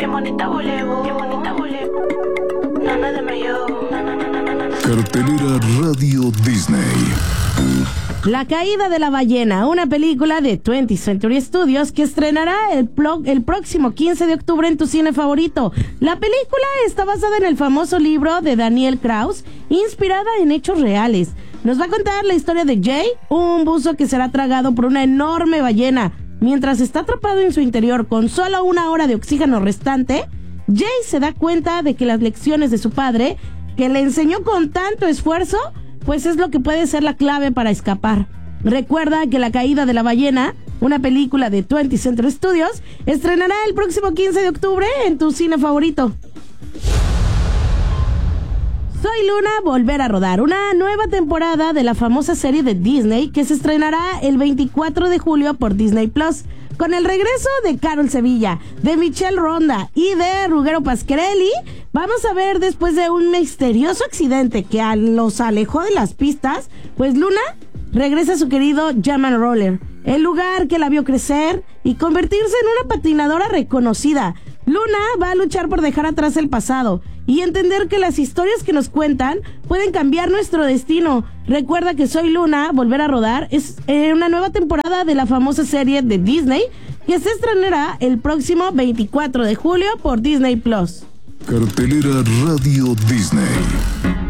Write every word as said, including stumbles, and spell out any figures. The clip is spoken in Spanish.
Qué bonita volevo, qué bonita volevo. Nana de mayo, nana, nana, nana, nana. Cartelera Radio Disney. La caída de la ballena, una película de twentieth Century Studios que estrenará el, plo- el próximo quince de octubre en tu cine favorito. La película está basada en el famoso libro de Daniel Kraus, inspirada en hechos reales. Nos va a contar la historia de Jay, un buzo que será tragado por una enorme ballena. Mientras está atrapado en su interior con solo una hora de oxígeno restante, Jay se da cuenta de que las lecciones de su padre, que le enseñó con tanto esfuerzo, pues es lo que puede ser la clave para escapar. Recuerda que La caída de la ballena, una película de twentieth Century Studios, estrenará el próximo quince de octubre en tu cine favorito. Soy Luna, volver a rodar, una nueva temporada de la famosa serie de Disney que se estrenará el veinticuatro de julio por Disney Plus. Con el regreso de Carol Sevilla, de Michelle Ronda y de Ruggero Pasquarelli, vamos a ver, después de un misterioso accidente que los alejó de las pistas, pues Luna regresa a su querido Jam and Roller, el lugar que la vio crecer y convertirse en una patinadora reconocida. Luna va a luchar por dejar atrás el pasado y entender que las historias que nos cuentan pueden cambiar nuestro destino. Recuerda que Soy Luna, volver a rodar, es eh, una nueva temporada de la famosa serie de Disney que se estrenará el próximo veinticuatro de julio por Disney Plus. Cartelera Radio Disney.